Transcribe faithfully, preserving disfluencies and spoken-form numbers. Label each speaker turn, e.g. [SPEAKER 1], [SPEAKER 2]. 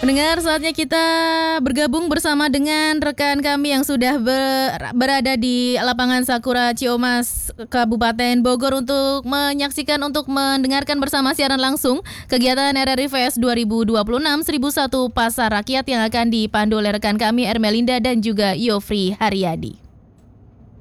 [SPEAKER 1] Pendengar, saatnya kita bergabung bersama dengan rekan kami yang sudah ber- berada di lapangan Sakura Ciomas, Kabupaten Bogor untuk menyaksikan, untuk mendengarkan bersama siaran langsung kegiatan R R I Fest dua ribu dua puluh enam seribu satu Pasar Rakyat yang akan dipandu oleh rekan kami Ermelinda dan juga Yofri Haryadi.